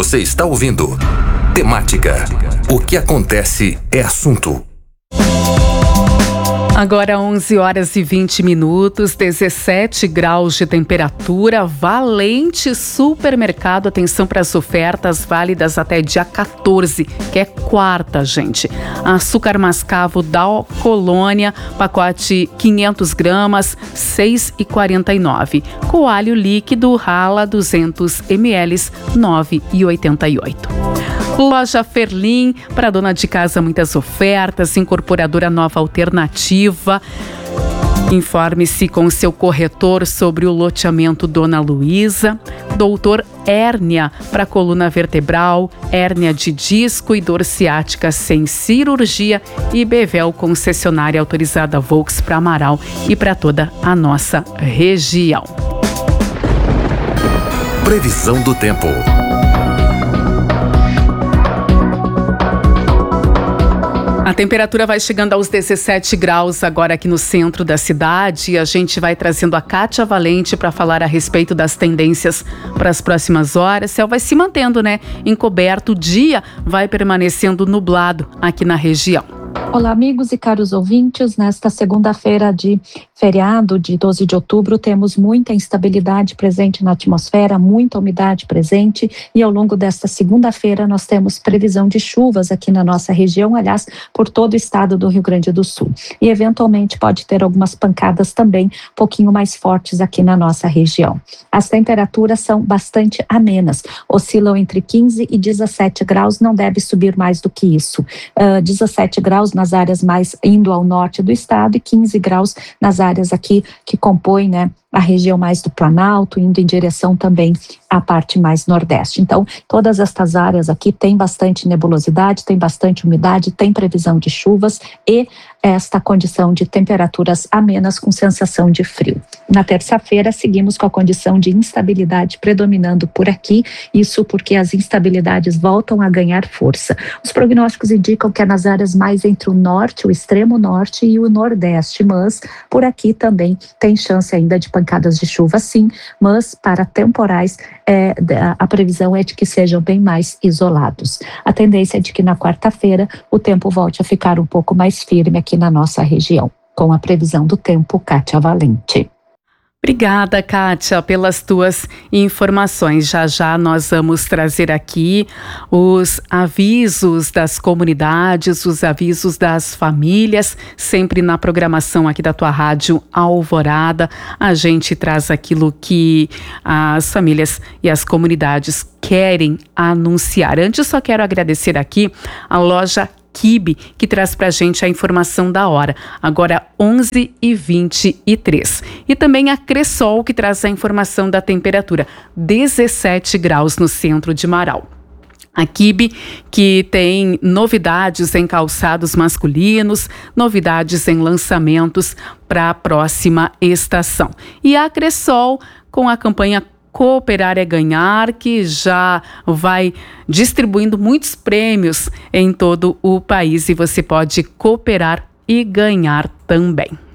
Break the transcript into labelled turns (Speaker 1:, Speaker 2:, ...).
Speaker 1: Você está ouvindo Temática. O que acontece é assunto.
Speaker 2: Agora 11 horas e 20 minutos, 17 graus de temperatura, Valente Supermercado, atenção para as ofertas válidas até dia 14, que é quarta, gente. Açúcar mascavo da Colônia, pacote 500 gramas, R$ 6,49. Coalho líquido Rala 200 ml, R$ 9,88. Loja Ferlim, para dona de casa muitas ofertas, incorporadora Nova Alternativa. Informe-se com seu corretor sobre o loteamento Dona Luísa. Doutor Hérnia para coluna vertebral, hérnia de disco e dor ciática sem cirurgia. E Bevel, concessionária autorizada Volks para Amaral e para toda a nossa região.
Speaker 1: Previsão do tempo.
Speaker 2: A temperatura vai chegando aos 17 graus agora aqui no centro da cidade. A gente vai trazendo a Kátia Valente para falar a respeito das tendências para as próximas horas. O céu vai se mantendo, encoberto. O dia vai permanecendo nublado aqui na região.
Speaker 3: Olá, amigos e caros ouvintes. Nesta segunda-feira de feriado de 12 de outubro, temos muita instabilidade presente na atmosfera, muita umidade presente, e ao longo desta segunda-feira nós temos previsão de chuvas aqui na nossa região, aliás, por todo o estado do Rio Grande do Sul. E eventualmente pode ter algumas pancadas também um pouquinho mais fortes aqui na nossa região. As temperaturas são bastante amenas, oscilam entre 15 e 17 graus, não deve subir mais do que isso. 17 graus nas áreas mais indo ao norte do estado e 15 graus nas áreas aqui que compõem, a região mais do Planalto, indo em direção também à parte mais nordeste. Então, todas estas áreas aqui têm bastante nebulosidade, tem bastante umidade, tem previsão de chuvas e esta condição de temperaturas amenas com sensação de frio. Na terça-feira, seguimos com a condição de instabilidade predominando por aqui, isso porque as instabilidades voltam a ganhar força. Os prognósticos indicam que é nas áreas mais entre o norte, o extremo norte e o nordeste, mas por aqui também tem chance ainda de pancadas de chuva, sim, mas para temporais a previsão é de que sejam bem mais isolados. A tendência é de que na quarta-feira o tempo volte a ficar um pouco mais firme aqui na nossa região. Com a previsão do tempo, Kátia Valente.
Speaker 2: Obrigada, Kátia, pelas tuas informações. Já nós vamos trazer aqui os avisos das comunidades, os avisos das famílias, sempre na programação aqui da tua rádio Alvorada. A gente traz aquilo que as famílias e as comunidades querem anunciar. Antes, só quero agradecer aqui a loja Kibe, que traz pra gente a informação da hora, agora 11h23. E também a Cressol, que traz a informação da temperatura, 17 graus no centro de Marau. A Kibe, que tem novidades em calçados masculinos, novidades em lançamentos para a próxima estação. E a Cressol, com a campanha Cooperar é Ganhar, que já vai distribuindo muitos prêmios em todo o país e você pode cooperar e ganhar também.